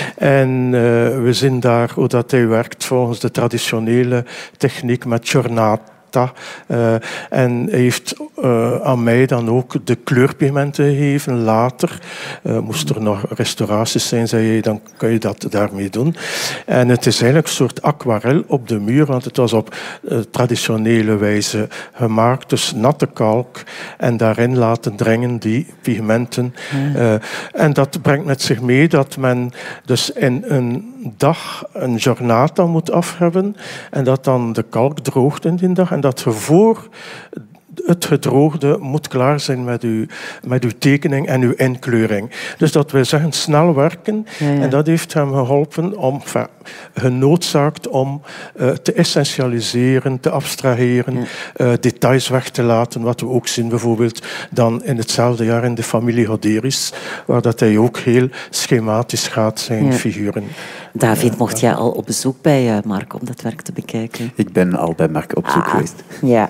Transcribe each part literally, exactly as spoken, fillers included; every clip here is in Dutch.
En uh, we zien daar hoe dat hij werkt volgens de traditionele techniek met jornata. Uh, en hij heeft uh, aan mij dan ook de kleurpigmenten gegeven later. Uh, moest er nog restauraties zijn, zei hij, dan kan je dat daarmee doen. En het is eigenlijk een soort aquarel op de muur, want het was op uh, traditionele wijze gemaakt, dus natte kalk en daarin laten dringen die pigmenten. Uh, en dat brengt met zich mee dat men dus in een dag een jornata moet af hebben en dat dan de kalk droogt in die dag en dat je voor het gedroogde moet klaar zijn met uw, met uw tekening en uw inkleuring. Dus dat wil zeggen snel werken. Ja, ja. En dat heeft hem geholpen om, enfin, genoodzaakt om uh, te essentialiseren, te abstraheren, ja. uh, details weg te laten. Wat we ook zien bijvoorbeeld dan in hetzelfde jaar in de familie Hoderis, waar dat hij ook heel schematisch gaat zijn ja. figuren. David, mocht jij al op bezoek bij uh, Mark om dat werk te bekijken? Ik ben al bij Mark op bezoek ah, geweest. Ja.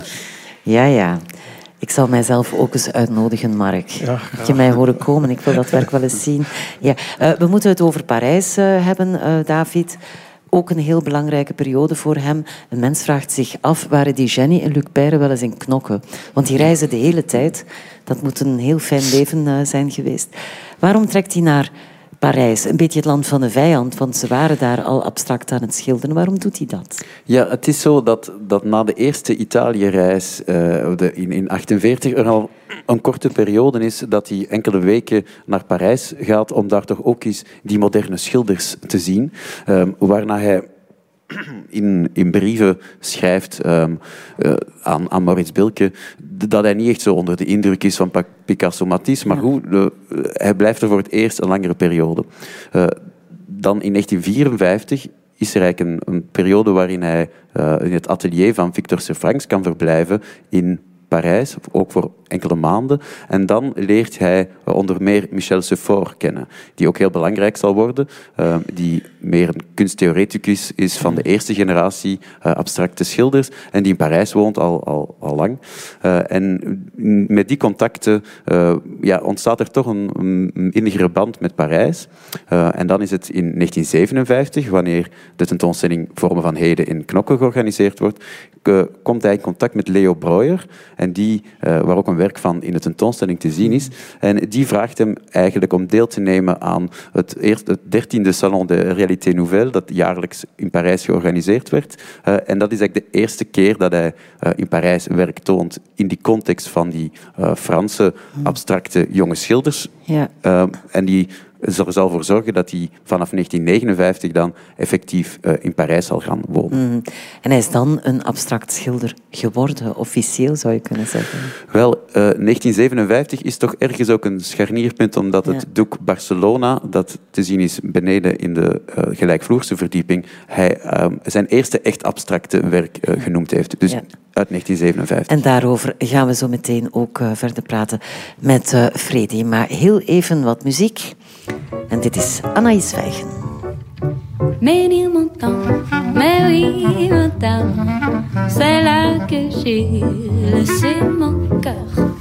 Ja, ja. Ik zal mijzelf ook eens uitnodigen, Mark. Ja, Moet je mij horen komen? Ik wil dat werk wel eens zien. Ja. Uh, we moeten het over Parijs uh, hebben, uh, David. Ook een heel belangrijke periode voor hem. Een mens vraagt zich af, waren die Jenny en Luc Peyre wel eens in Knokke? Want die reizen de hele tijd. Dat moet een heel fijn leven uh, zijn geweest. Waarom trekt hij naar Parijs? Een beetje het land van de vijand, want ze waren daar al abstract aan het schilderen. Waarom doet hij dat? Ja, het is zo dat, dat na de eerste Italië-reis uh, de, in negentien achtenveertig er al een korte periode is dat hij enkele weken naar Parijs gaat om daar toch ook eens die moderne schilders te zien. Um, waarna hij in, in brieven schrijft um, uh, aan, aan Maurits Bilke dat hij niet echt zo onder de indruk is van Picasso, Matisse, maar goed, uh, hij blijft er voor het eerst een langere periode. Uh, dan in negentien vierenvijftig is er eigenlijk een, een periode waarin hij uh, in het atelier van Victor Serfrancs kan verblijven in Parijs, ook voor enkele maanden. En dan leert hij onder meer Michel Sephore kennen, die ook heel belangrijk zal worden, uh, die meer een kunsttheoreticus is van de eerste generatie uh, abstracte schilders en die in Parijs woont al, al, al lang. Uh, en met die contacten uh, ja, ontstaat er toch een, een innigere band met Parijs. Uh, en dan is het in negentien zevenenvijftig, wanneer de tentoonstelling Vormen van Heden in Knokke georganiseerd wordt, uh, komt hij in contact met Leo Breuer, en die, uh, waar ook een werk van in de tentoonstelling te zien is. En die vraagt hem eigenlijk om deel te nemen aan het, eerst, het dertiende Salon de Réalité Nouvelle, dat jaarlijks in Parijs georganiseerd werd. Uh, en dat is eigenlijk de eerste keer dat hij uh, in Parijs werk toont in die context van die uh, Franse abstracte jonge schilders. Ja. Uh, en die er zal voor zorgen dat hij vanaf negentien negenenvijftig dan effectief uh, in Parijs zal gaan wonen. Mm. En hij is dan een abstract schilder geworden, officieel zou je kunnen zeggen. Wel, uh, negentien zevenenvijftig is toch ergens ook een scharnierpunt, omdat het ja. Doek Barcelona, dat te zien is beneden in de uh, gelijkvloerse verdieping, hij uh, zijn eerste echt abstracte werk uh, genoemd heeft. Dus ja. Uit negentien zevenenvijftig. En daarover gaan we zo meteen ook uh, verder praten met uh, Fredy. Maar heel even wat muziek. En dit is Anaïs Vijgen. Menir mon temps, mais oui mon temps, c'est là que j'ai laissé mon cœur.